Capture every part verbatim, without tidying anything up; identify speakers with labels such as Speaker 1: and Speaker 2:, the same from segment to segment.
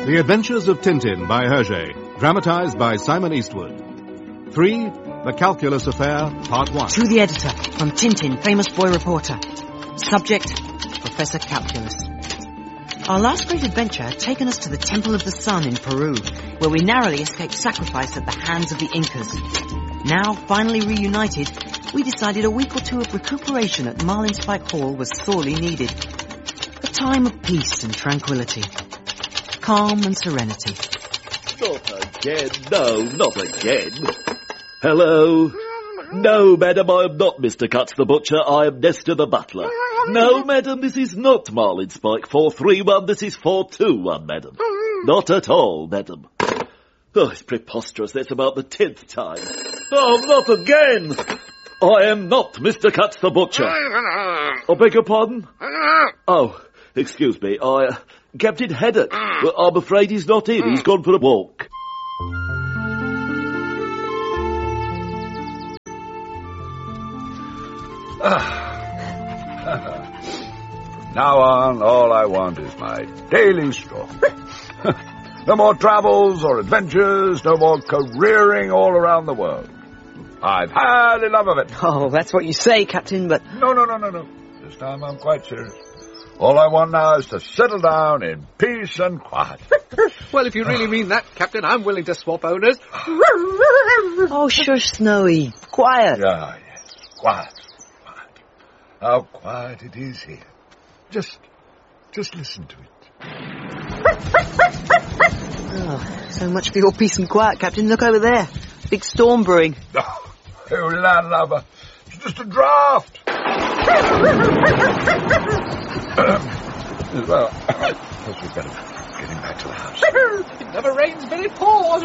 Speaker 1: The Adventures of Tintin by Hergé, dramatized by Simon Eastwood. Three, The Calculus Affair, Part One.
Speaker 2: To the editor, from Tintin, famous boy reporter. Subject, Professor Calculus. Our last great adventure had taken us to the Temple of the Sun in Peru, where we narrowly escaped sacrifice at the hands of the Incas. Now, finally reunited, we decided a week or two of recuperation at Marlinspike Hall was sorely needed. A time of peace and tranquility. Calm and serenity.
Speaker 3: Not again. No, not again. Hello? No, madam, I am not Mister Cuts the Butcher. I am Nestor the Butler. No, madam, this is not Marlinspike four three one. This is four two one, madam. Not at all, madam. Oh, it's preposterous. That's about the tenth time. Oh, not again. I am not Mister Cuts the Butcher. I beg your pardon? Oh, excuse me. I... Uh, Captain Haddock. Well, I'm afraid he's not in. He's gone for a walk.
Speaker 4: From now on, all I want is my daily stroll. No more travels or adventures, no more careering all around the world. I've had enough of it.
Speaker 2: Oh, that's what you say, Captain, but...
Speaker 4: No, no, no, no, no. This time I'm quite serious. All I want now is to settle down in peace and quiet.
Speaker 5: Well, if you really mean that, Captain, I'm willing to swap owners.
Speaker 2: Oh, shush, Snowy. Quiet.
Speaker 4: Ah, yes. Quiet. Quiet. How quiet it is here. Just, just listen to it.
Speaker 2: Oh, so much for your peace and quiet, Captain. Look over there. Big storm brewing.
Speaker 4: Oh, you landlubber. It's just a draft. Well, I suppose we'd better get him back to the house.
Speaker 5: It never rains, but it pours.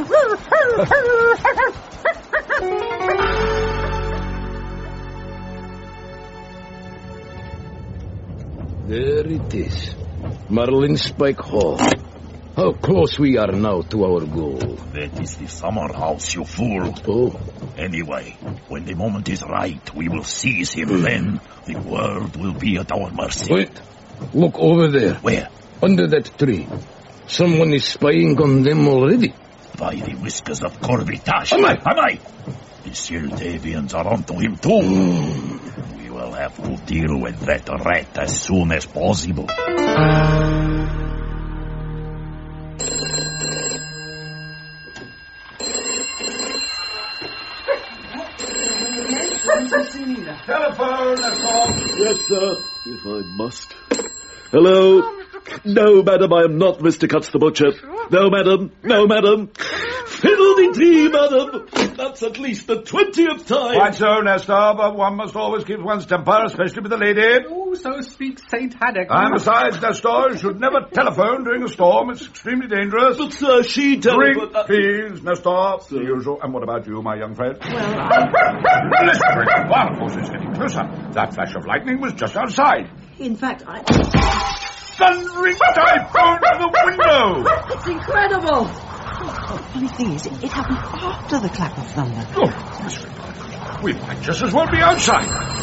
Speaker 6: There it is. Marlinspike Hall. How close we are now to our goal.
Speaker 7: That is the summer house, you fool.
Speaker 6: Oh.
Speaker 7: Anyway, when the moment is right, we will seize him. Then the world will be at our mercy.
Speaker 6: Wait. Look over there.
Speaker 7: Where?
Speaker 6: Under that tree. Someone is spying on them already.
Speaker 7: By the whiskers of Corvitash.
Speaker 6: Am I?
Speaker 7: Am I? The Sildavians are onto him too.
Speaker 6: Mm.
Speaker 7: We will have to deal with that rat as soon as possible.
Speaker 4: Telephone, that's all.
Speaker 3: Yes, sir, if I must. Hello? No, madam, I am not Mister Cuts the Butcher. No, madam. No, madam. Fiddle-dee-dee, madam. That's at least the twentieth time.
Speaker 4: Quite so, Nestor, but one must always keep one's temper, especially with a lady.
Speaker 5: Oh, so speaks Saint Haddock.
Speaker 4: And besides, Nestor, you should never telephone during a storm. It's extremely dangerous.
Speaker 3: But, sir, she telephoned...
Speaker 4: Drink, uh, please, Nestor. The usual. And what about you, my young friend?
Speaker 2: Well, I...
Speaker 4: Listen, well, of course, it's getting closer. That flash of lightning was just outside.
Speaker 2: In fact, I...
Speaker 4: Thundering typhoon in the window!
Speaker 2: It's incredible! Oh, the funny thing is, it, it happened after the clap of thunder.
Speaker 4: Oh, we might just as well be outside.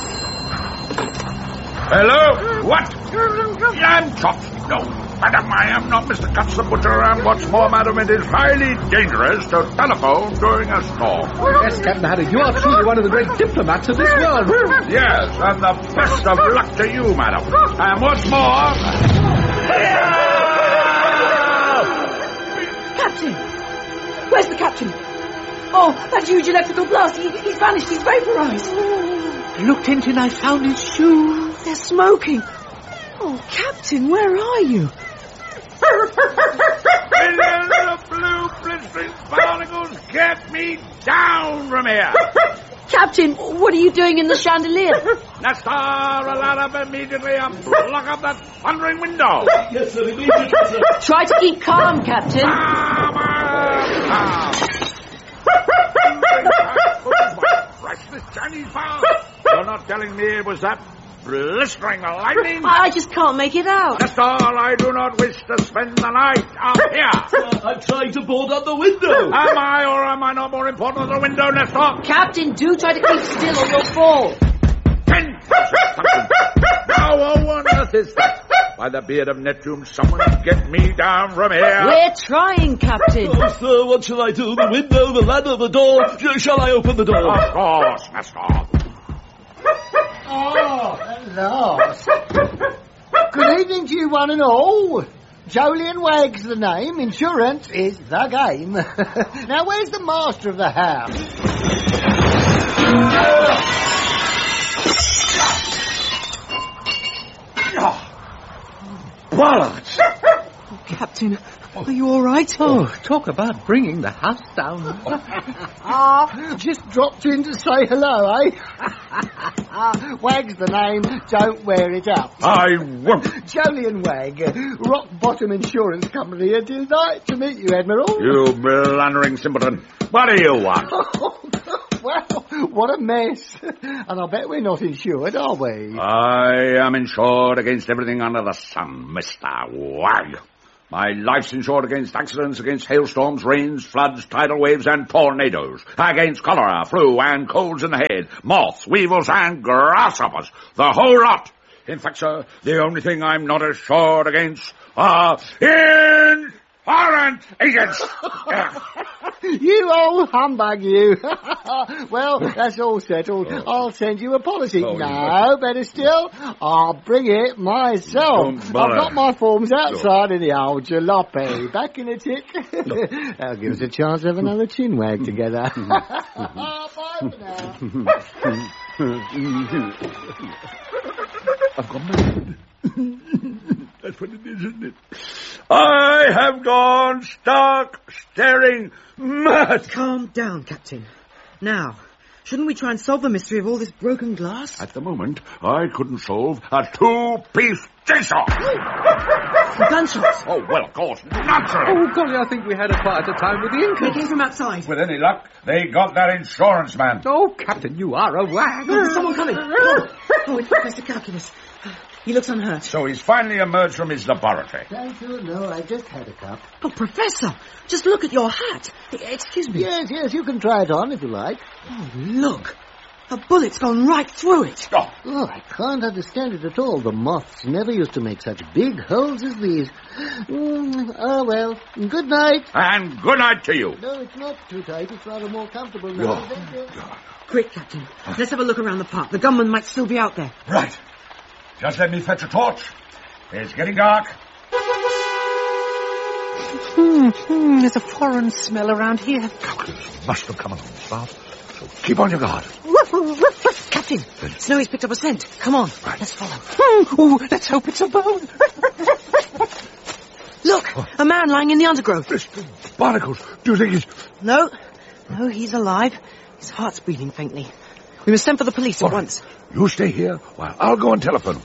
Speaker 4: Hello? What? I'm chopped. No, madam, I am not Mister Cuts the Butcher, and what's more, madam, it is highly dangerous to telephone during a storm.
Speaker 5: Yes, Captain Haddock, you are truly one of the great diplomats of this world.
Speaker 4: Yes, and the best of luck to you, madam. And what's more...
Speaker 2: Captain! Where's the captain? Oh, that huge electrical blast. He, he's vanished. He's vaporized.
Speaker 5: Look, Tintin, I found his shoes.
Speaker 2: They're smoking. Oh, Captain, where are you?
Speaker 4: Millions of blue blistering barnacles, get me down from here!
Speaker 2: Captain, what are you doing in the chandelier?
Speaker 4: Nestor, alert up immediately and block up that thundering window!
Speaker 3: Yes, sir, immediately, sir.
Speaker 2: Try to keep calm, Captain.
Speaker 4: Calm, calm. Priceless Chinese fire! You're not telling me it was that blistering lightning?
Speaker 2: I just can't make it out.
Speaker 4: Nestor, I do not wish to spend the night out here.
Speaker 3: Sir, I'm trying to board up the window.
Speaker 4: Am I or am I not more important than the window, Nestor?
Speaker 2: Captain, do try to keep still or you'll fall.
Speaker 4: Ten! Now, what on earth is that? By the beard of Neptune, someone get me down from here.
Speaker 2: We're trying, Captain.
Speaker 3: Oh, sir, what shall I do? The window, the ladder, the door? Sh- Shall I open the door?
Speaker 4: Of course, master.
Speaker 8: Oh, at last. Good evening to you one and all. Jolyon Wag's the name. Insurance is the game. Now, where's the master of the house?
Speaker 5: Bollards!
Speaker 2: Oh, Captain, are you all right?
Speaker 5: Oh, talk about bringing the house down.
Speaker 8: Ah, just dropped in to say hello, eh? Wag's the name. Don't wear it out.
Speaker 4: I won't.
Speaker 8: Jolyon Wag, Rock Bottom Insurance Company. A delight to meet you, Admiral.
Speaker 4: You blundering simpleton. What do you want?
Speaker 8: Well, what a mess. And I bet we're not insured, are we?
Speaker 4: I am insured against everything under the sun, Mister Wag. My life's insured against accidents, against hailstorms, rains, floods, tidal waves, and tornadoes. Against cholera, flu, and colds in the head, moths, weevils, and grasshoppers. The whole lot. In fact, sir, the only thing I'm not assured against are insurance agents.
Speaker 8: You old humbug, you. Well, that's all settled. Oh. I'll send you a policy. Oh, no, better still, I'll bring it myself. I've got my forms outside of the old jalopy. Back in a tick. That'll give us a chance to have another chin wag together. Bye for now.
Speaker 4: I've gone mad. That's what it is, isn't it? I have gone stark, staring mad.
Speaker 2: Calm down, Captain. Now, shouldn't we try and solve the mystery of all this broken glass?
Speaker 4: At the moment, I couldn't solve a two-piece jigsaw.
Speaker 2: Gunshots.
Speaker 4: Oh, well, of course, naturally.
Speaker 5: Oh, golly, I think we had a quieter time with the
Speaker 2: They
Speaker 5: Incas.
Speaker 2: came from outside.
Speaker 4: With any luck, they got that insurance man.
Speaker 5: Oh, Captain, you are a wag.
Speaker 2: There's someone coming. Oh, oh, it's Professor Calculus. He looks unhurt.
Speaker 4: So he's finally emerged from his laboratory.
Speaker 8: Thank you. No, I just had a cup.
Speaker 2: Oh, Professor, just look at your hat. Excuse me.
Speaker 8: Yes, yes, you can try it on if you like.
Speaker 2: Oh, look. A bullet's gone right through it.
Speaker 4: Oh.
Speaker 8: Oh, I can't understand it at all. The moths never used to make such big holes as these. Mm, oh, well, good night.
Speaker 4: And good night to you.
Speaker 8: No, it's not too tight. It's rather more comfortable now.
Speaker 4: Oh.
Speaker 2: Quick, Captain. Let's have a look around the park. The gunman might still be out there.
Speaker 4: Right. Just let me fetch a torch. It's getting dark.
Speaker 5: Hmm, hmm, there's a foreign smell around here.
Speaker 4: Calculus must have come along, staff. So keep on your guard.
Speaker 2: Captain, Snowy's picked up a scent. Come on,
Speaker 4: right.
Speaker 2: Let's follow.
Speaker 5: Oh, let's hope it's a bone.
Speaker 2: Look, a man lying in the undergrowth.
Speaker 4: Mister Barnacles, do you think he's...
Speaker 2: No, no, he's alive. His heart's beating faintly. We must send for the police at
Speaker 4: All right.
Speaker 2: once.
Speaker 4: You stay here while I'll go and telephone.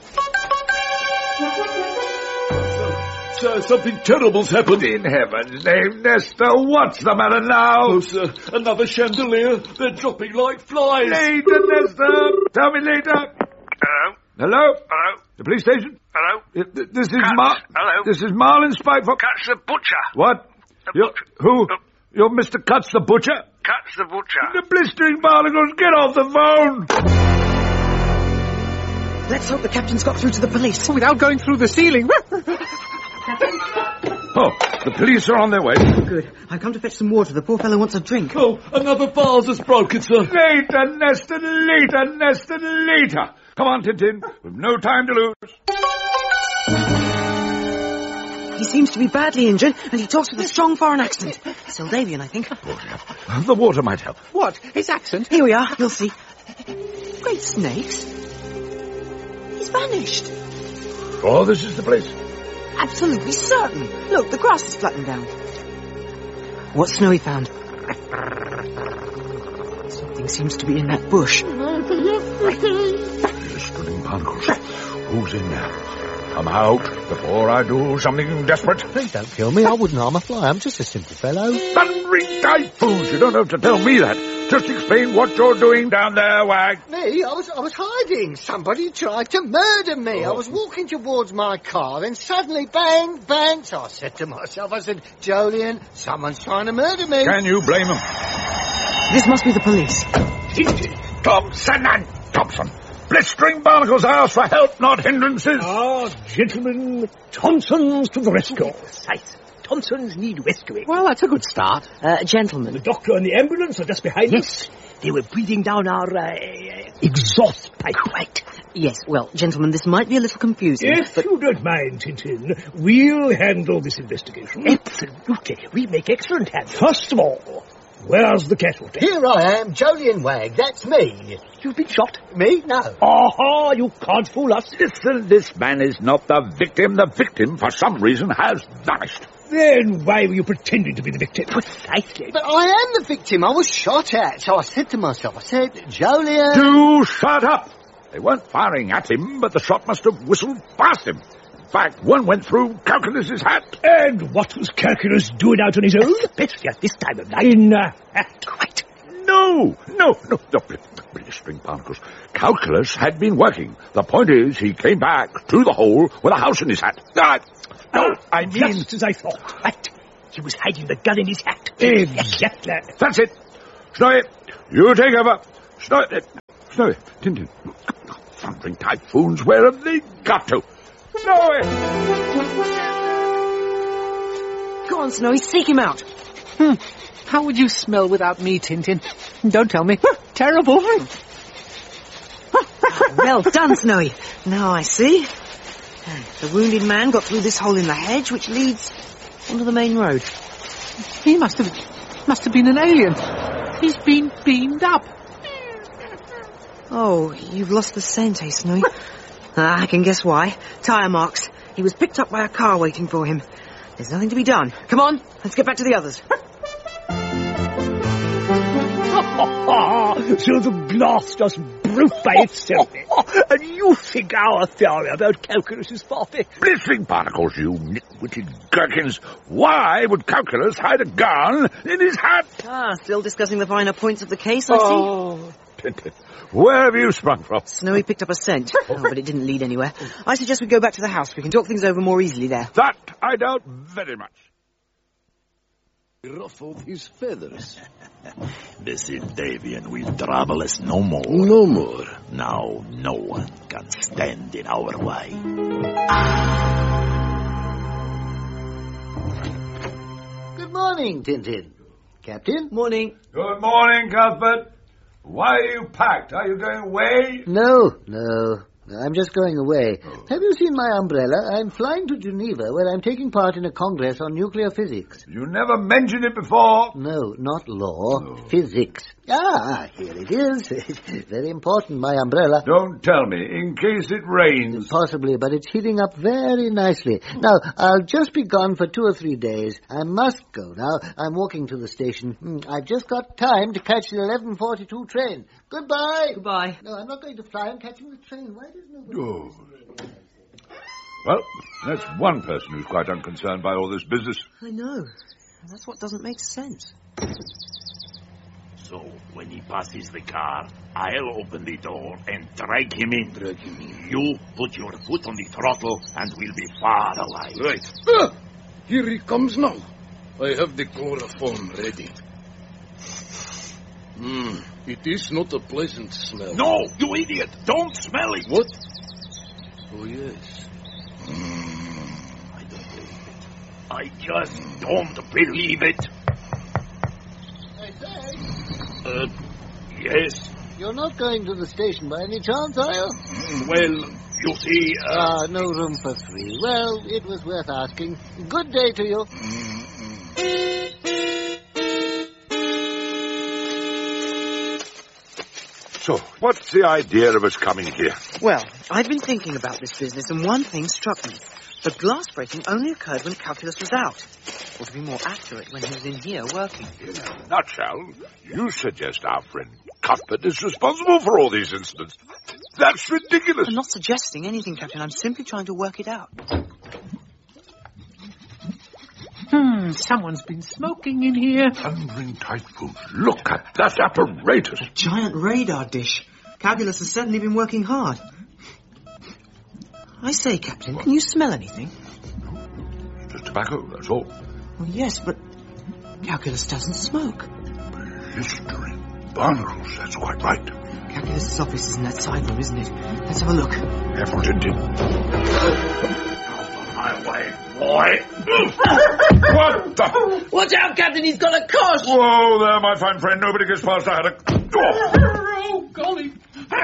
Speaker 3: Sir, something terrible's happened.
Speaker 4: In heaven's name, Nestor, what's the matter now?
Speaker 3: Oh, sir, another chandelier. They're dropping like flies.
Speaker 4: Later, Nestor. Tell me later.
Speaker 9: Hello?
Speaker 4: Hello?
Speaker 9: Hello?
Speaker 4: The police station?
Speaker 9: Hello?
Speaker 4: Uh, th- This is
Speaker 9: Cats.
Speaker 4: Mar...
Speaker 9: Hello?
Speaker 4: This is Marlin Spike for...
Speaker 9: Cuts the butcher.
Speaker 4: What?
Speaker 9: The
Speaker 4: You're...
Speaker 9: butcher.
Speaker 4: Who?
Speaker 9: The-
Speaker 4: You're Mister Cuts the Butcher?
Speaker 9: Cuts the butcher.
Speaker 4: The blistering Barnacles, get off the phone!
Speaker 2: Let's hope the captain's got through to the police.
Speaker 5: Without going through the ceiling.
Speaker 4: Oh, the police are on their way.
Speaker 2: Good. I've come to fetch some water. The poor fellow wants a drink.
Speaker 3: Oh, another vase has broken, sir.
Speaker 4: Later, Nestor, later, Nestor, later. Come on, Tintin. We've no time to lose.
Speaker 2: He seems to be badly injured, and he talks with a strong foreign accent. Saldavian, I think.
Speaker 4: The water might help.
Speaker 5: What? His accent?
Speaker 2: Here we are. You'll see. Great snakes. He's vanished.
Speaker 4: Oh, this is the place.
Speaker 2: Absolutely certain. Look, the grass is flattened down. What's Snowy found? Something seems to be in that bush.
Speaker 4: Blistering Barnacles. Who's in there? Come out before I do something desperate.
Speaker 8: Please don't kill me. I wouldn't harm a fly. I'm just a simple fellow.
Speaker 4: Thundering typhoons! You don't have to tell me that. Just explain what you're doing down there, Wag.
Speaker 8: Me? I was I was hiding. Somebody tried to murder me. I was walking towards my car, then suddenly bang, bang. So I said to myself, I said, Jolyon, someone's trying to murder me.
Speaker 4: Can you blame him?
Speaker 2: This must be the police.
Speaker 4: Thompson and Thompson. Blistering Barnacles, I ask for help, not hindrances.
Speaker 10: Ah, gentlemen, Thompson's to the rescue. Precise. Thompson's need rescuing.
Speaker 5: Well, that's a good start.
Speaker 2: Uh, gentlemen.
Speaker 10: The doctor and the ambulance are just behind
Speaker 2: Yes.
Speaker 10: us. They were breathing down our uh, exhaust pipe.
Speaker 2: Right. Yes, well, gentlemen, this might be a little confusing.
Speaker 10: If
Speaker 2: but...
Speaker 10: you don't mind, Tintin, we'll handle this investigation. Absolutely. We make excellent hands. First of all, where's the casualty?
Speaker 8: Here I am, Jolyon Wag. That's me.
Speaker 10: You've been shot?
Speaker 8: Me? No.
Speaker 10: Aha, you can't fool us.
Speaker 4: Listen, this man is not the victim. The victim, for some reason, has vanished.
Speaker 10: Then why were you pretending to be the victim?
Speaker 2: Precisely.
Speaker 8: But I am the victim. I was shot at. So I said to myself, I said, Jolyon...
Speaker 4: Do shut up! They weren't firing at him, but the shot must have whistled past him. In fact, one went through Calculus's hat.
Speaker 10: And what was Calculus doing out on his own? Especially at this time of night. In a hat.
Speaker 2: Quite.
Speaker 4: No, no, no, no, blistering Barnacles. Calculus had been working. The point is, he came back to the hole with a house in his hat. Ah, no, I mean...
Speaker 10: Just as I thought. Right. He was hiding the gun in his hat. Exactly.
Speaker 4: That's it. Snowy, you take over. Snowy, Snowy, Tintin. Thundering typhoons, where have they got to? Snowy!
Speaker 2: Go on, Snowy, seek him out.
Speaker 5: Hmm. How would you smell without me, Tintin? Don't tell me. Terrible.
Speaker 2: Well done, Snowy. Now I see. The wounded man got through this hole in the hedge, which leads onto the main road.
Speaker 5: He must have, must have been an alien. He's been beamed up.
Speaker 2: Oh, you've lost the scent, eh, Snowy? ah, I can guess why. Tyre marks. He was picked up by a car waiting for him. There's nothing to be done. Come on, let's get back to the others.
Speaker 10: So the glass just broke by itself. And you think our theory about Calculus is far-fetched?
Speaker 4: Blistering Barnacles, you nitwitted gherkins. Why would Calculus hide a gun in his hat?
Speaker 2: Ah, still discussing the finer points of the case, I
Speaker 4: oh. see. Where have you sprung from?
Speaker 2: Snowy picked up a scent, oh, but it didn't lead anywhere. I suggest we go back to the house. We can talk things over more easily there.
Speaker 4: That I doubt very much.
Speaker 6: Ruffled his feathers.
Speaker 7: This Davian will trouble us no more.
Speaker 6: No more.
Speaker 7: Now no one can stand in our way.
Speaker 8: Good morning, Tintin. Captain?
Speaker 2: Morning.
Speaker 4: Good morning, Cuthbert. Why are you packed? Are you going away?
Speaker 8: No, no. I'm just going away. Oh. Have you seen my umbrella? I'm flying to Geneva, where I'm taking part in a congress on nuclear physics.
Speaker 4: You never mentioned it before.
Speaker 8: No, not law.
Speaker 4: No.
Speaker 8: Physics. Ah, here it is. Very important, my umbrella.
Speaker 4: Don't tell me, in case it rains.
Speaker 8: Possibly, but it's heating up very nicely. Now, I'll just be gone for two or three days. I must go now. I'm walking to the station. I've just got time to catch the eleven forty-two train. Goodbye.
Speaker 2: Goodbye.
Speaker 8: No, I'm not going to fly. I'm catching the train. Why does nobody...
Speaker 4: Oh. Well, that's one person who's quite unconcerned by all this business.
Speaker 2: I know. That's what doesn't make sense.
Speaker 7: So, when he passes the car, I'll open the door and drag him in.
Speaker 6: Drag him in.
Speaker 7: You put your foot on the throttle and we'll be far away.
Speaker 6: Right. Ah, here he comes now. I have the chloroform ready. Hmm, it is not a pleasant smell.
Speaker 7: No, you idiot! Don't smell it!
Speaker 6: What? Oh, yes.
Speaker 7: Mm, I don't believe it. I just don't believe it.
Speaker 8: I say...
Speaker 7: Uh, yes?
Speaker 8: You're not going to the station by any chance, are you?
Speaker 7: Mm, well, you see... Uh...
Speaker 8: Ah, no room for three. Well, it was worth asking. Good day to you.
Speaker 4: So, what's the idea of us coming here?
Speaker 2: Well, I've been thinking about this business, and one thing struck me. The glass breaking only occurred when Calculus was out. Or to be more accurate, when he was in here working.
Speaker 4: In a nutshell, you suggest our friend Cuthbert is responsible for all these incidents. That's ridiculous.
Speaker 2: I'm not suggesting anything, Captain. I'm simply trying to work it out.
Speaker 5: Hmm, someone's been smoking in here.
Speaker 4: Thundering typhoons. Look at that apparatus.
Speaker 2: A giant radar dish. Calculus has certainly been working hard. I say, Captain, can you smell anything?
Speaker 4: Just tobacco, that's all.
Speaker 2: Well, yes, but Calculus doesn't smoke.
Speaker 4: Blistering Barnacles, that's quite right.
Speaker 2: Calculus' office is in that side room, isn't it? Let's have a look.
Speaker 4: Careful, Tintin. My way, boy. What the?
Speaker 2: Watch out, Captain, he's got a cosh!
Speaker 4: Whoa there, my fine friend. Nobody gets past. I had a...
Speaker 7: Oh, golly.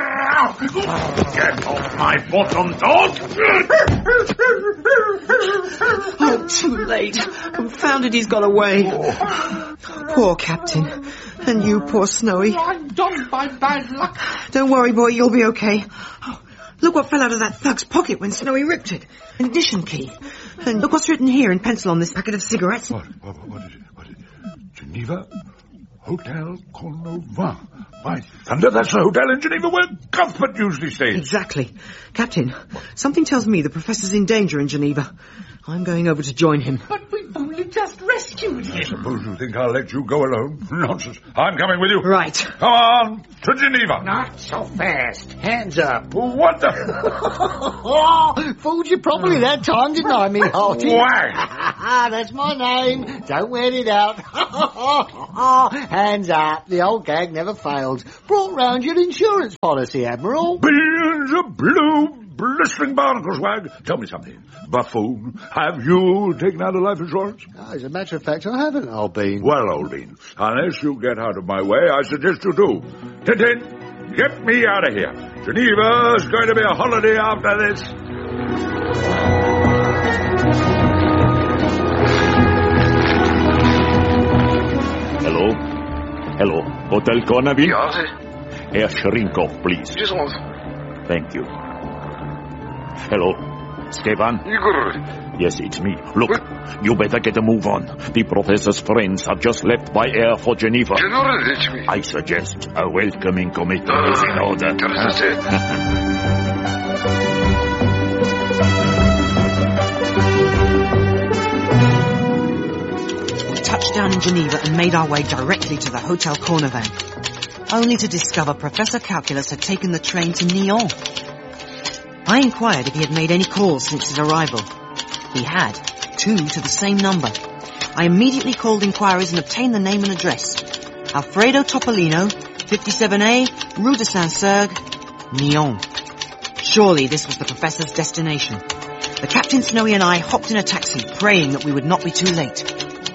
Speaker 4: Get off my bottom, dog!
Speaker 2: Oh, too late. Confounded, he's got away.
Speaker 4: Oh.
Speaker 2: Poor Captain. And you, poor Snowy.
Speaker 5: I'm done by bad luck.
Speaker 2: Don't worry, boy, you'll be okay. Oh, look what fell out of that thug's pocket when Snowy ripped it. An ignition key. And look what's written here in pencil on this packet of cigarettes.
Speaker 4: What? What, what is it? What is it? Geneva Hotel Cornovin. By thunder, that's the hotel in Geneva where Cuthbert usually stays.
Speaker 2: Exactly. Captain, something tells me the Professor's in danger in Geneva. I'm going over to join him.
Speaker 5: But we've only just rescued him.
Speaker 4: I suppose you think I'll let you go alone? Nonsense. I'm coming with you.
Speaker 2: Right.
Speaker 4: Come on, to Geneva.
Speaker 10: Not so fast. Hands up.
Speaker 4: What the...
Speaker 8: Oh, fooled you properly that time, didn't I, me hearty?
Speaker 4: Why?
Speaker 8: That's my name. Don't wear it out. Hands up. The old gag never fails. Brought round your insurance policy, Admiral.
Speaker 4: Billions of blue blistering barnacles, Wag. Tell me something, buffoon. Have you taken out a life insurance?
Speaker 8: Oh, as a matter of fact, I haven't, old bean.
Speaker 4: Well, old bean, unless you get out of my way, I suggest you do. Tintin, get me out of here. Geneva's going to be a holiday after this.
Speaker 7: Hello? Hello. Hotel Cornavin?
Speaker 9: Ja, c'est...
Speaker 7: Herr Schrinkoff, please.
Speaker 9: Just one.
Speaker 7: Thank you. Hello? Stefan?
Speaker 9: Igor.
Speaker 7: Yes, it's me. Look, you better get a move on. The professor's friends have just left by air for Geneva. I suggest a welcoming committee is in order.
Speaker 2: We touched down in Geneva and made our way directly to the Hotel Cornavin, only to discover Professor Calculus had taken the train to Nyon. I inquired if he had made any calls since his arrival. He had, two to the same number. I immediately called inquiries and obtained the name and address. Alfredo Topolino, fifty-seven A, Rue de Saint-Sergue, Nyon. Surely this was the Professor's destination. The Captain Snowy and I hopped in a taxi, praying that we would not be too late.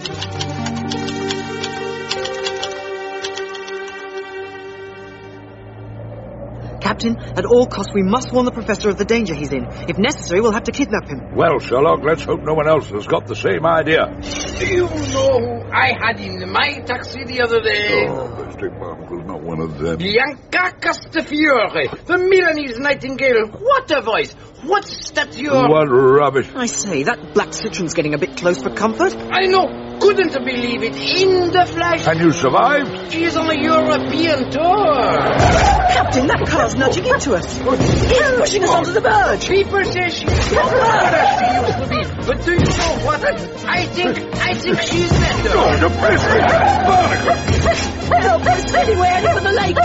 Speaker 2: Captain, at all costs we must warn the Professor of the danger he's in. If necessary, we'll have to kidnap him.
Speaker 4: Well, Sherlock, let's hope no one else has got the same idea.
Speaker 6: Do you know who I had in my taxi the other day?
Speaker 4: Oh, Mister Barnacle's not one of them.
Speaker 6: Bianca Castafiore, the Milanese nightingale. What a voice! What stature!
Speaker 4: What rubbish.
Speaker 2: I say, that black citron's getting a bit close for comfort.
Speaker 6: I know. Couldn't believe it. In the flesh.
Speaker 4: And you survived?
Speaker 6: She's on a European tour.
Speaker 2: Captain, that car's nudging into us. He's pushing us onto the verge.
Speaker 6: People say she's not as she used to be. But do you know what? I think, I think she's better.
Speaker 4: Oh, the best thing. Barnacle!
Speaker 2: Help! There's anywhere out into the lake.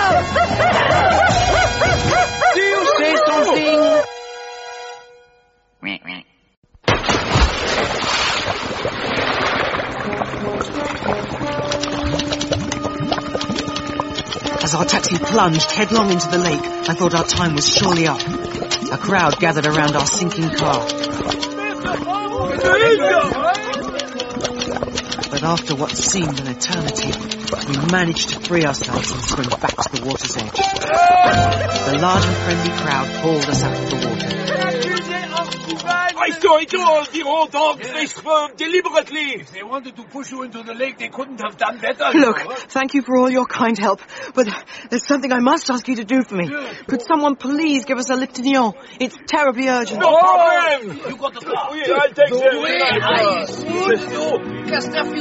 Speaker 2: Help!
Speaker 6: Do you say something?
Speaker 2: As our taxi plunged headlong into the lake, I thought our time was surely up. A crowd gathered around our sinking car. But after what seemed an eternity, we managed to free ourselves and swim back to the water's edge. The large and friendly crowd hauled us out of the water.
Speaker 11: I saw it all. The old dogs, they swerved deliberately.
Speaker 10: If they wanted to push you into the lake, they couldn't have done better.
Speaker 2: Look, thank you for all your kind help, but there's something I must ask you to do for me. Could someone please give us a lift to Nyon? It's terribly urgent.
Speaker 11: No problem.
Speaker 10: You got the car.
Speaker 11: I'll take
Speaker 6: The way I see you, Castafiore